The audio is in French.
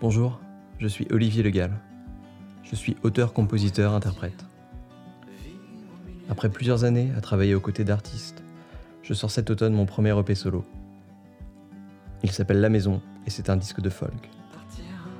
Bonjour, je suis Olivier Le Gall. Je suis auteur, compositeur, interprète. Après plusieurs années à travailler aux côtés d'artistes, je sors cet automne mon premier EP solo. Il s'appelle La Maison et c'est un disque de folk.